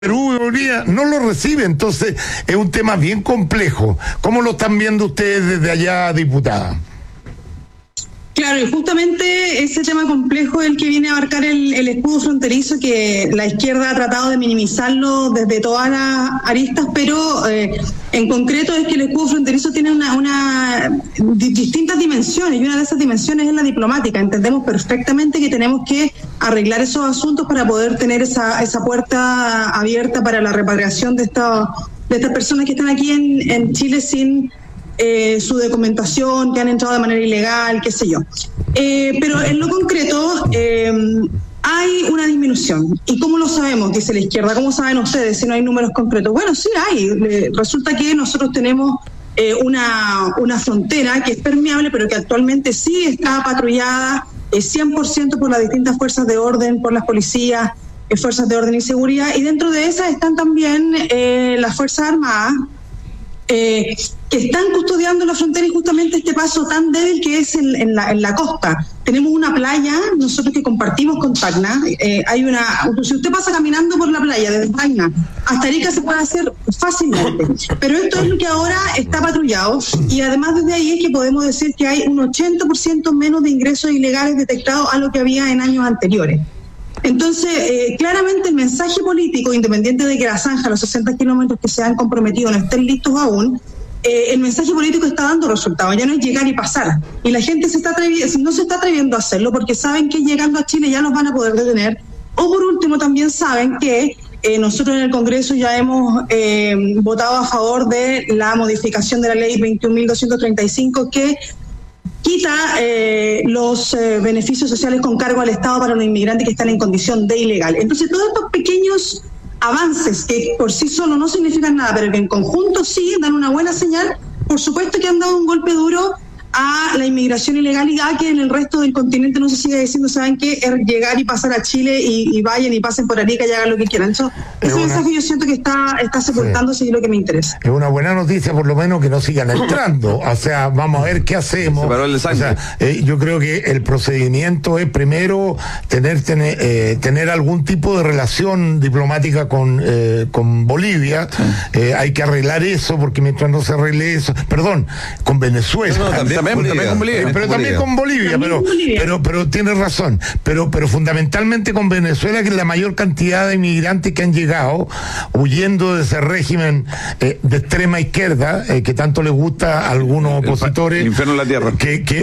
Perú y Bolivia no lo recibe, entonces es un tema bien complejo. ¿Cómo lo están viendo ustedes desde allá, diputada? Claro, y justamente ese tema complejo es el que viene a abarcar el escudo fronterizo, que la izquierda ha tratado de minimizarlo desde todas las aristas, pero en concreto es que el escudo fronterizo tiene distintas dimensiones, y una de esas dimensiones es la diplomática. Entendemos perfectamente que tenemos que arreglar esos asuntos para poder tener esa puerta abierta para la repatriación de estas personas que están aquí en Chile sin su documentación, que han entrado de manera ilegal, qué sé yo. Pero en lo concreto hay una disminución. ¿Y cómo lo sabemos? Dice la izquierda. ¿Cómo saben ustedes si no hay números concretos? Bueno, sí hay. Resulta que nosotros tenemos una frontera que es permeable, pero que actualmente sí está patrullada 100% por las distintas fuerzas de orden, por las policías, fuerzas de orden y seguridad, y dentro de esas están también las Fuerzas Armadas, que están custodiando la frontera, y justamente este paso tan débil que es en la costa. Tenemos una playa, nosotros que compartimos con Tacna, si usted pasa caminando por la playa desde Tacna hasta Arica se puede hacer fácilmente, pero esto es lo que ahora está patrullado, y además desde ahí es que podemos decir que hay un 80% menos de ingresos ilegales detectados a lo que había en años anteriores. Entonces, claramente el mensaje político, independiente de que la zanja, los 60 kilómetros que se han comprometido no estén listos aún, el mensaje político está dando resultados. Ya no es llegar y pasar. Y la gente no se está atreviendo a hacerlo porque saben que llegando a Chile ya los van a poder detener. O por último también saben que nosotros en el Congreso ya hemos votado a favor de la modificación de la ley 21.235 que quita los beneficios sociales con cargo al Estado para los inmigrantes que están en condición de ilegal. Entonces, todos estos pequeños avances que por sí solo no significan nada, pero que en conjunto sí dan una buena señal, por supuesto que han dado un golpe duro a la inmigración ilegal y a que en el resto del continente no se siga diciendo, ¿saben qué? Es llegar y pasar a Chile y vayan y pasen por Arica y hagan lo que quieran. Ese mensaje yo siento que está sepultándose, y es lo que me interesa. Es una buena noticia, por lo menos, que no sigan entrando. O sea, vamos a ver qué hacemos. O sea, yo creo que el procedimiento es primero tener algún tipo de relación diplomática con Bolivia. Hay que arreglar eso, porque mientras no se arregle eso, perdón, con Venezuela. No, también con Bolivia. Pero también con Bolivia, pero tienes razón. Pero fundamentalmente con Venezuela, que es la mayor cantidad de inmigrantes que han llegado huyendo de ese régimen de extrema izquierda, que tanto les gusta a algunos opositores. El infierno en la tierra.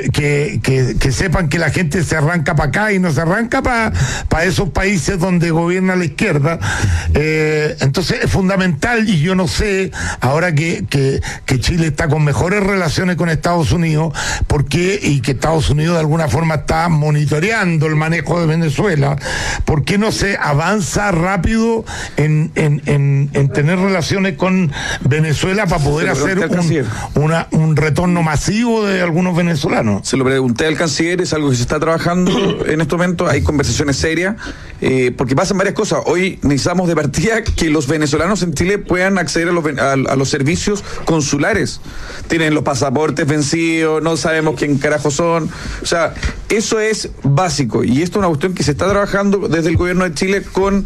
Que sepan que la gente se arranca para acá y no se arranca para esos países donde gobierna la izquierda. Entonces es fundamental, y yo no sé, ahora que Chile está con mejores relaciones con Estados Unidos, y que Estados Unidos de alguna forma está monitoreando el manejo de Venezuela, ¿por qué no se avanza rápido en tener relaciones con Venezuela para poder hacer un retorno masivo de algunos venezolanos? Se lo pregunté al canciller, es algo que se está trabajando en este momento, hay conversaciones serias, porque pasan varias cosas. Hoy necesitamos de partida que los venezolanos en Chile puedan acceder a los servicios consulares. Tienen los pasaportes vencidos, no sabemos quién carajo son. O sea, eso es básico, y esto es una cuestión que se está trabajando desde el gobierno de Chile con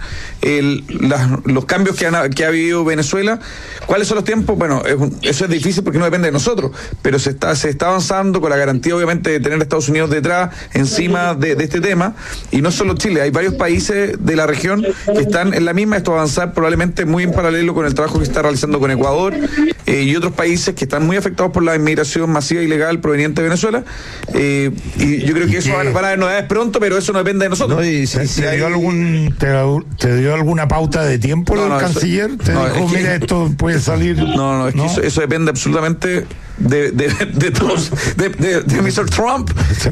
los cambios que ha vivido Venezuela. ¿Cuáles son los tiempos? Bueno, eso es difícil porque no depende de nosotros, pero se está avanzando con la garantía, obviamente, de tener a Estados Unidos detrás, encima de este tema. Y no solo Chile, hay varios países de la región que están en la misma. Esto va a avanzar probablemente muy en paralelo con el trabajo que se está realizando con Ecuador y otros países que están muy afectados por la inmigración masiva ilegal proveniente de Venezuela, y yo creo que eso van a haber novedades pronto, pero eso no depende de nosotros. No, y ¿te dio alguna pauta de tiempo el canciller? ¿Te dijo, mira, esto puede salir? No, es que eso depende absolutamente de todos, de Mr. Trump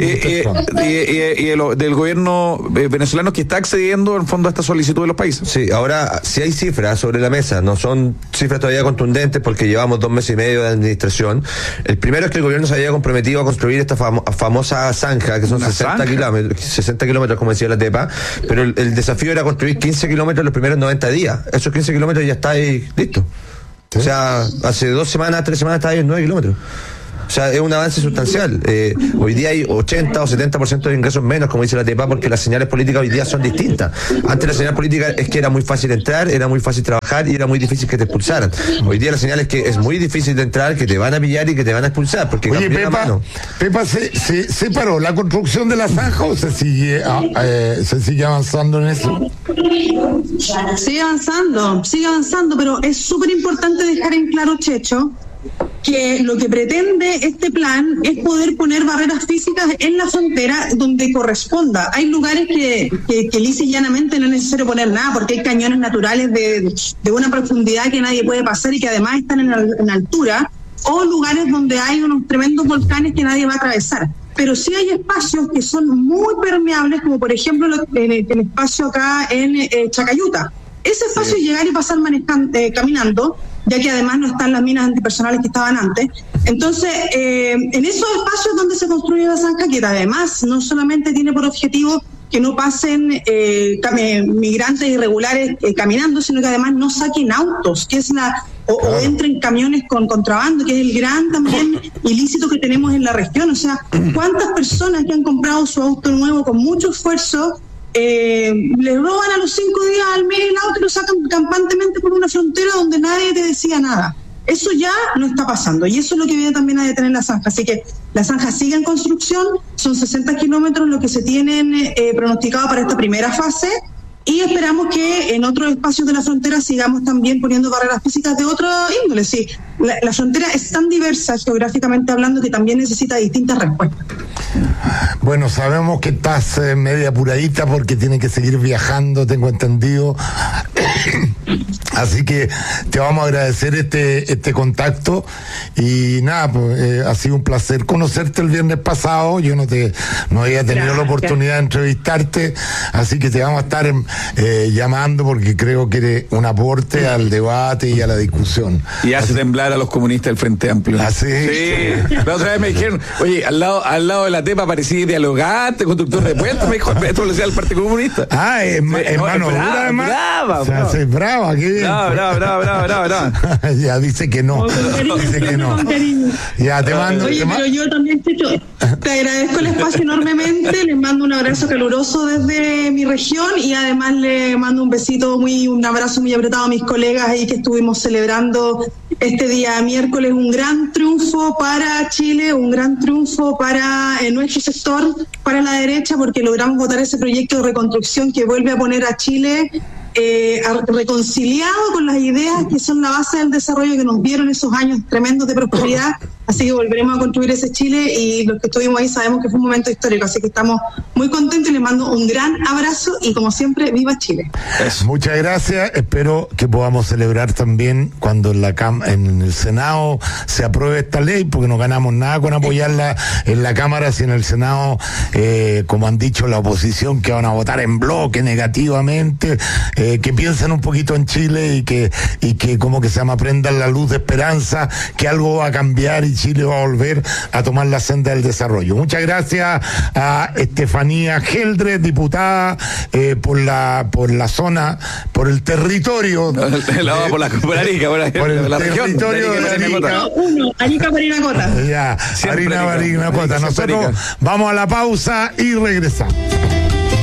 y del gobierno venezolano, que está accediendo en fondo a esta solicitud de los países. Sí, ahora sí hay cifras sobre la mesa, no son cifras todavía contundentes porque llevamos 2 meses y medio de administración. El primero es que el gobierno se había comprometido a construir esta famosa zanja, que son 60 kilómetros, como decía la TEPA, pero el desafío era construir 15 kilómetros en los primeros 90 días. Esos 15 kilómetros ya está ahí listo. ¿Sí? O sea, hace 2 semanas, 3 semanas está ahí en 9 kilómetros. O sea, es un avance sustancial. Hoy día hay 80 o 70% de ingresos menos, como dice la TEPA, porque las señales políticas hoy día son distintas. Antes la señal política es que era muy fácil entrar, era muy fácil trabajar y era muy difícil que te expulsaran. Hoy día la señal es que es muy difícil de entrar, que te van a pillar y que te van a expulsar. Porque oye, Pepa, ¿se paró la construcción de la zanja o se sigue avanzando en eso? Sigue avanzando, pero es súper importante dejar en claro, Checho, que lo que pretende este plan es poder poner barreras físicas en la frontera donde corresponda. Hay lugares que lisa y llanamente no es necesario poner nada, porque hay cañones naturales de una profundidad que nadie puede pasar y que además están en altura, o lugares donde hay unos tremendos volcanes que nadie va a atravesar. Pero sí hay espacios que son muy permeables, como por ejemplo el espacio acá en Chacayuta. Ese espacio es llegar y pasar caminando, ya que además no están las minas antipersonales que estaban antes. Entonces, en esos espacios donde se construye la zanja, que además no solamente tiene por objetivo que no pasen migrantes irregulares caminando, sino que además no saquen autos, que es o entren camiones con contrabando, que es el gran también ilícito que tenemos en la región. O sea, ¿cuántas personas que han comprado su auto nuevo con mucho esfuerzo le roban a los 5 días al mes el auto y lo sacan campantemente por una frontera donde nadie te decía nada? Eso ya no está pasando y eso es lo que viene también a detener la zanja. Así que la zanja sigue en construcción, son 60 kilómetros lo que se tienen pronosticado para esta primera fase, y esperamos que en otros espacios de la frontera sigamos también poniendo barreras físicas de otro índole. Sí, la frontera es tan diversa geográficamente hablando que también necesita distintas respuestas. Bueno, sabemos que estás media apuradita porque tienes que seguir viajando, tengo entendido. Así que te vamos a agradecer este contacto y nada, pues, ha sido un placer conocerte el viernes pasado. Yo no había tenido la oportunidad de entrevistarte, así que te vamos a estar llamando porque creo que eres un aporte al debate y a la discusión. Y hace temblar a los comunistas del Frente Amplio. ¿Ah, sí? Sí. La otra vez me dijeron, oye, al lado de la TEPA parecía dialogante, conductor de puentes, me dijo, esto lo decía el Partido Comunista. Ah, es mano dura además. Brava, o sea, es brava, qué bien. Brava. Ya dice que no. Dice que no. Ya te mando. Oye, pero yo también, Checho, te agradezco el espacio enormemente, les mando un abrazo caluroso desde mi región y además le mando un abrazo muy apretado a mis colegas ahí que estuvimos celebrando este día miércoles, un gran triunfo para Chile, un gran triunfo para nuestro sector, para la derecha, porque logramos votar ese proyecto de reconstrucción que vuelve a poner a Chile reconciliado con las ideas que son la base del desarrollo que nos dieron esos años tremendos de prosperidad. Así que volveremos a construir ese Chile y los que estuvimos ahí sabemos que fue un momento histórico, así que estamos muy contentos y les mando un gran abrazo y como siempre, ¡viva Chile! Muchas gracias, espero que podamos celebrar también cuando en el Senado se apruebe esta ley, porque no ganamos nada con apoyarla en la Cámara si en el Senado, como han dicho la oposición, que van a votar en bloque negativamente, que piensen un poquito en Chile y que como que se llama prendan la luz de esperanza, que algo va a cambiar y Chile va a volver a tomar la senda del desarrollo. Muchas gracias a Estefanía Geldres, diputada por la zona, por el territorio. Por Arica, por el la territorio de Arica. Arica Parinacota. Ya, Arica Parinacota. Nosotros vamos a la pausa y regresamos.